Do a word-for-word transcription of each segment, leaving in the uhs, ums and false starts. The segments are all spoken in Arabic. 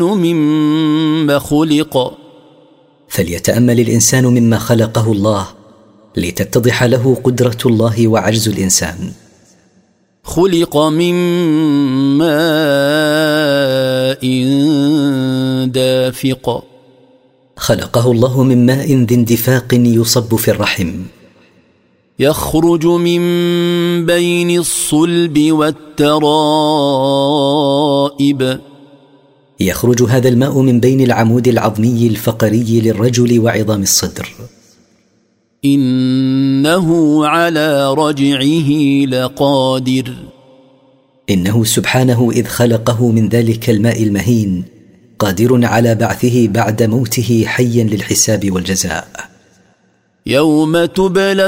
مما خلق فليتأمل الإنسان مما خلقه الله لتتضح له قدرة الله وعجز الإنسان. خلق من ماء دافق خلقه الله من ماء ذي اندفاق يصب في الرحم يخرج من بين الصلب والترائب يخرج هذا الماء من بين العمود العظمي الفقري للرجل وعظام الصدر. إنه على رجعه لقادر إنه سبحانه إذ خلقه من ذلك الماء المهين قادر على بعثه بعد موته حيا للحساب والجزاء. يوم تبلى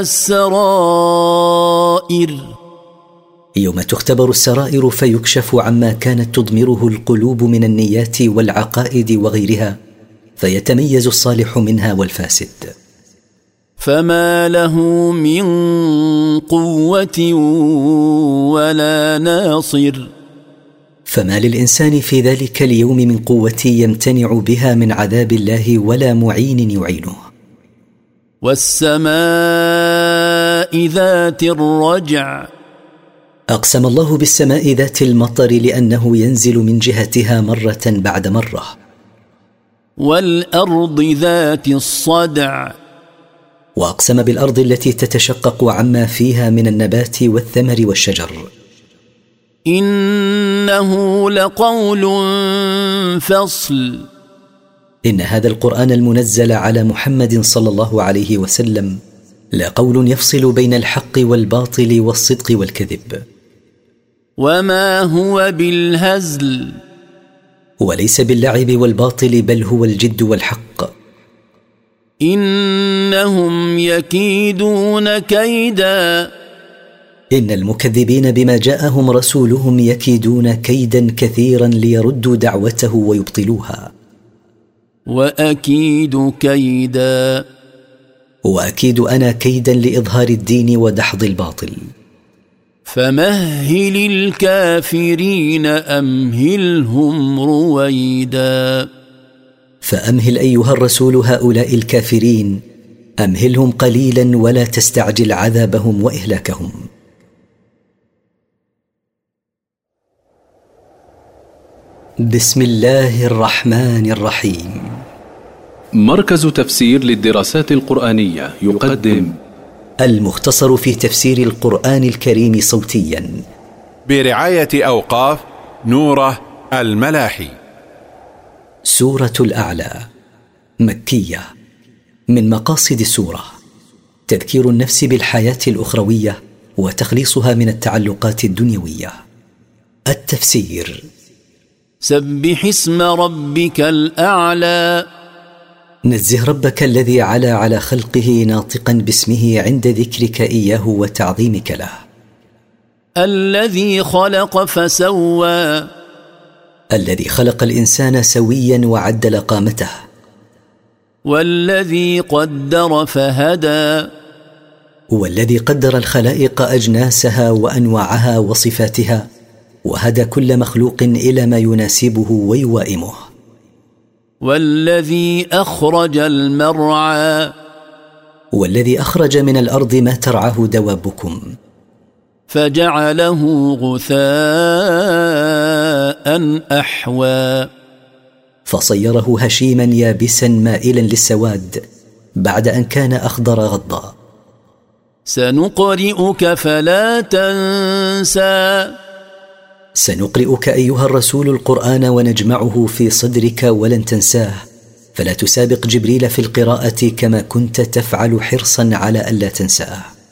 السرائر يوم تختبر السرائر فيكشف عما كانت تضمره القلوب من النيات والعقائد وغيرها فيتميز الصالح منها والفاسد. فما له من قوة ولا ناصر فما للإنسان في ذلك اليوم من قوة يمتنع بها من عذاب الله ولا معين يعينه. والسماء ذات الرجع أقسم الله بالسماء ذات المطر لأنه ينزل من جهتها مرة بعد مرة. والأرض ذات الصدع وأقسم بالأرض التي تتشقق عما فيها من النبات والثمر والشجر. إنه لقول فصل إن هذا القرآن المنزل على محمد صلى الله عليه وسلم لقول يفصل بين الحق والباطل والصدق والكذب. وما هو بالهزل وليس باللعب والباطل بل هو الجد والحق. إنهم يكيدون كيدا إن المكذبين بما جاءهم رسولهم يكيدون كيدا كثيرا ليردوا دعوته ويبطلوها. وأكيد كيدا وأكيد أنا كيدا لإظهار الدين ودحض الباطل. فمهل الكافرين أمهلهم رويدا فأمهل أيها الرسول هؤلاء الكافرين أمهلهم قليلا ولا تستعجل عذابهم وإهلاكهم. بسم الله الرحمن الرحيم. مركز تفسير للدراسات القرآنية يقدم المختصر في تفسير القرآن الكريم صوتيا برعاية أوقاف نوره الملاحي. سورة الأعلى مكية. من مقاصد السورة تذكير النفس بالحياة الأخروية وتخليصها من التعلقات الدنيوية. التفسير. سبح اسم ربك الأعلى نزه ربك الذي علا على خلقه ناطقا باسمه عند ذكرك إياه وتعظيمك له. الذي خلق فسوى الذي خلق الإنسان سويا وعدل قامته. والذي قدر فهدى والذي قدر الخلائق أجناسها وأنواعها وصفاتها وهدى كل مخلوق إلى ما يناسبه ويوائمه. والذي أخرج المرعى والذي أخرج من الأرض ما ترعاه دوابكم فجعله غثاء أحوى فصيره هشيما يابسا مائلا للسواد بعد أن كان أخضر غضا. سنقرئك فلا تنسى سنقرئك أيها الرسول القرآن ونجمعه في صدرك ولن تنساه فلا تسابق جبريل في القراءة كما كنت تفعل حرصا على ألا تنساه.